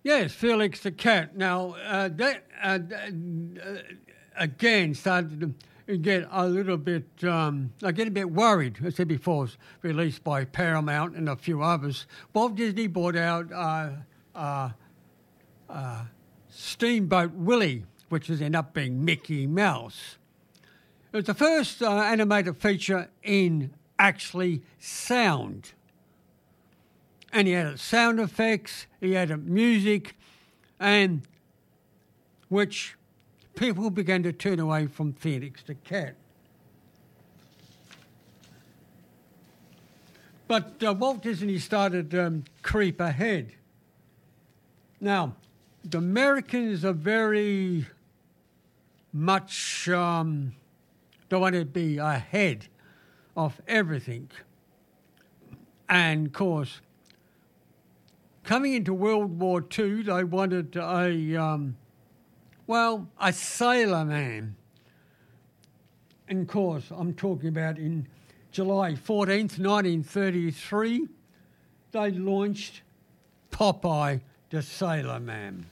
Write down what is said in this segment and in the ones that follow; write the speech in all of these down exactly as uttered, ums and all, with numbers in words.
Yes, Felix the cat. Now, uh, that uh, uh, again started to get a little bit, um, I get a bit worried. I said before, it was released by Paramount and a few others. Walt Disney brought out uh, uh, uh, Steamboat Willie, which has ended up being Mickey Mouse. It was the first uh, animated feature in actually sound. And he had sound effects, he had music, and which people began to turn away from Felix the cat. But uh, Walt Disney started um, Creep Ahead. Now, the Americans are very much, um, they want to be ahead of everything. And, of course, coming into World War Two, they wanted a, um, well, a sailor man. And, of course, I'm talking about in July fourteenth, nineteen thirty-three, they launched Popeye the Sailor Man.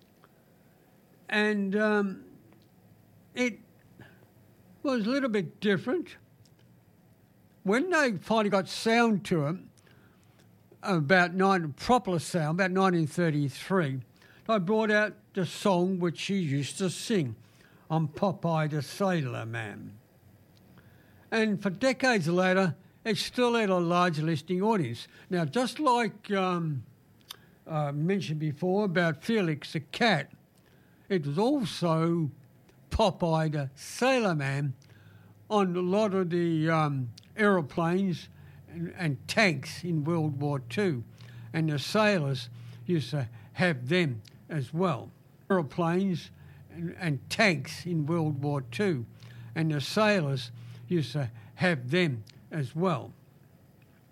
And um, it was a little bit different. When they finally got sound to it, about nine proper sound, about nineteen thirty-three, they brought out the song which she used to sing on Popeye the Sailor Man. And for decades later, it still had a large listening audience. Now, just like um, I uh, mentioned before about Felix the cat, it was also Popeye the Sailor Man on a lot of the um, aeroplanes and, and tanks in World War Two. And the sailors used to have them as well. Aeroplanes and, and tanks in World War Two. And the sailors used to have them as well.